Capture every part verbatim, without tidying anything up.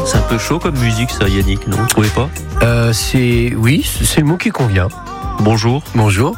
C'est un peu chaud comme musique ça, Yannick, non? Vous trouvez pas? euh, c'est... Oui, c'est le mot qui convient. Bonjour. Bonjour.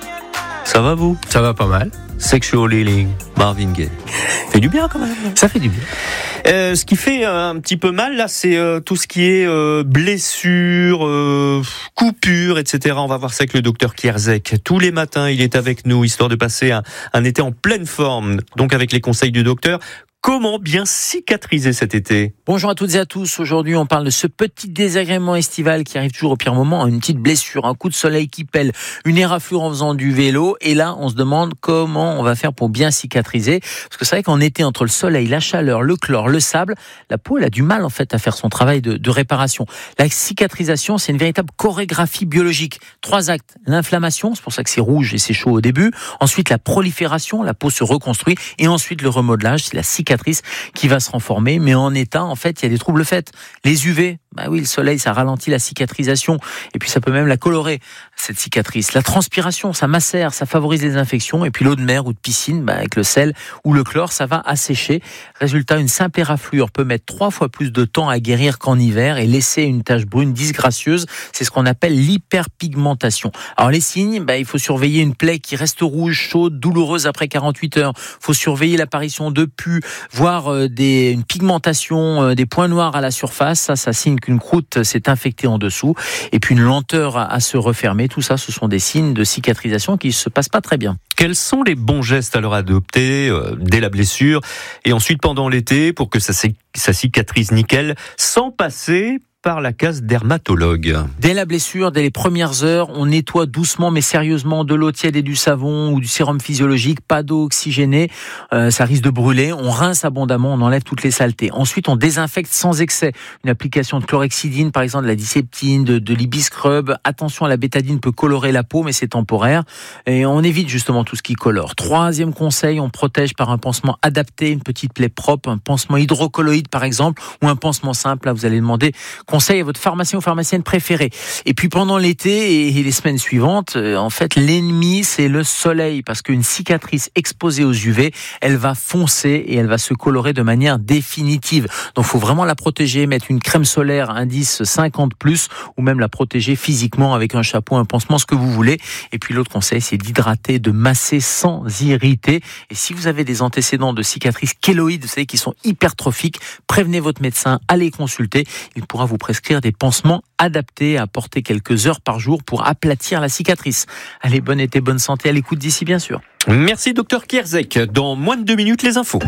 Ça va vous? Ça va pas mal. Sexual Healing, Marvin Gaye. Fait du bien quand même. Ça fait du bien. Euh, ce qui fait euh, un petit peu mal là, c'est euh, tout ce qui est euh, blessures, euh, coupures, et cetera. On va voir ça avec le docteur Kierzek. Tous les matins, il est avec nous, histoire de passer un, un été en pleine forme. Donc avec les conseils du docteur. Comment bien cicatriser cet été? Bonjour à toutes et à tous. Aujourd'hui, on parle de ce petit désagrément estival qui arrive toujours au pire moment, une petite blessure, un coup de soleil qui pèle, une éraflure en faisant du vélo. Et là, on se demande comment on va faire pour bien cicatriser. Parce que c'est vrai qu'en été, entre le soleil, la chaleur, le chlore, le sable, la peau, elle a du mal en fait à faire son travail de, de réparation. La cicatrisation, c'est une véritable chorégraphie biologique. Trois actes. L'inflammation, c'est pour ça que c'est rouge et c'est chaud au début. Ensuite, la prolifération, la peau se reconstruit. Et ensuite, le remodelage, c'est la cicatrice qui va se renformer, mais en état, en fait, il y a des troubles faits. Les U V, bah oui, le soleil, ça ralentit la cicatrisation, et puis ça peut même la colorer, cette cicatrice. La transpiration, ça macère, ça favorise les infections, et puis l'eau de mer ou de piscine, bah, avec le sel ou le chlore, ça va assécher. Résultat, une simple éraflure peut mettre trois fois plus de temps à guérir qu'en hiver et laisser une tache brune disgracieuse. C'est ce qu'on appelle l'hyperpigmentation. Alors les signes, bah, il faut surveiller une plaie qui reste rouge, chaude, douloureuse après quarante-huit heures. Il faut surveiller l'apparition de pus, voir des, une pigmentation, des points noirs à la surface, ça, ça signe qu'une croûte s'est infectée en dessous, et puis une lenteur à, à se refermer, tout ça, ce sont des signes de cicatrisation qui ne se passent pas très bien. Quels sont les bons gestes à leur adopter euh, dès la blessure, et ensuite pendant l'été, pour que ça, ça cicatrise nickel, sans passer par la case dermatologue? Dès la blessure, dès les premières heures, on nettoie doucement mais sérieusement de l'eau tiède et du savon ou du sérum physiologique, pas d'eau oxygénée, euh, ça risque de brûler. On rince abondamment, on enlève toutes les saletés. Ensuite, on désinfecte sans excès. Une application de chlorhexidine, par exemple de la diseptine, de, de l'ibiscrub. Attention, la bétadine peut colorer la peau, mais c'est temporaire. Et on évite justement tout ce qui colore. Troisième conseil, on protège par un pansement adapté, une petite plaie propre, un pansement hydrocolloïde par exemple, ou un pansement simple. Là, vous allez demander conseil à votre pharmacien ou pharmacienne préférée. Et puis pendant l'été et les semaines suivantes, euh, en fait, l'ennemi, c'est le soleil, parce qu'une cicatrice exposée aux U V, elle va foncer et elle va se colorer de manière définitive. Donc, il faut vraiment la protéger, mettre une crème solaire indice cinquante plus, ou même la protéger physiquement avec un chapeau, un pansement, ce que vous voulez. Et puis l'autre conseil, c'est d'hydrater, de masser sans irriter. Et si vous avez des antécédents de cicatrices kéloïdes, vous savez, qui sont hypertrophiques, prévenez votre médecin, allez consulter. Il pourra vous prescrire des pansements adaptés à porter quelques heures par jour pour aplatir la cicatrice. Allez, bon été, bonne santé, à l'écoute d'ici bien sûr. Merci docteur Kierzek. Dans moins de deux minutes, les infos.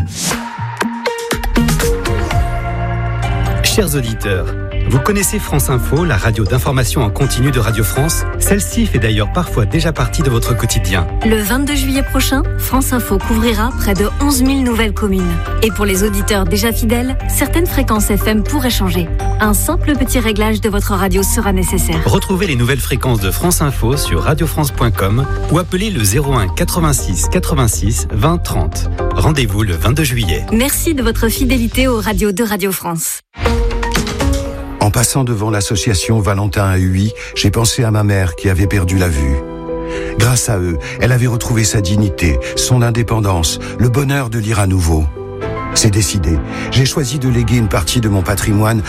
Chers auditeurs, vous connaissez France Info, la radio d'information en continu de Radio France? Celle-ci fait d'ailleurs parfois déjà partie de votre quotidien. Le vingt-deux juillet prochain, France Info couvrira près de onze mille nouvelles communes. Et pour les auditeurs déjà fidèles, certaines fréquences F M pourraient changer. Un simple petit réglage de votre radio sera nécessaire. Retrouvez les nouvelles fréquences de France Info sur radio france point com ou appelez le zéro un quatre-vingt-six quatre-vingt-six vingt trente. Rendez-vous le vingt-deux juillet. Merci de votre fidélité aux radios de Radio France. En passant devant l'association Valentin A U I, j'ai pensé à ma mère qui avait perdu la vue. Grâce à eux, elle avait retrouvé sa dignité, son indépendance, le bonheur de lire à nouveau. C'est décidé, j'ai choisi de léguer une partie de mon patrimoine